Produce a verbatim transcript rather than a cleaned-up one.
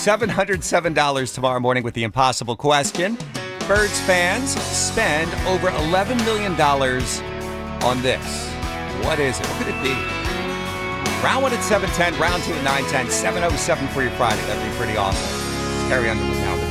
seven hundred seven dollars tomorrow morning with the impossible question. Birds fans spend over eleven million dollars on this. What is it? What could it be? Round one at seven ten, round two at nine ten, seven oh seven for your Friday. That'd be pretty awesome. Carrie Underwood now.